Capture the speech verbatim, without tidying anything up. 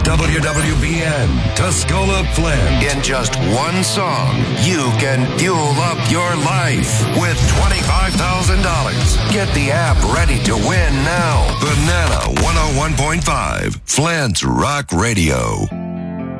W W B N, Tuscola Flint. In just one song, you can fuel up your life with twenty-five thousand dollars. Get the app ready to win now. Banana one oh one point five, Flint's Rock Radio.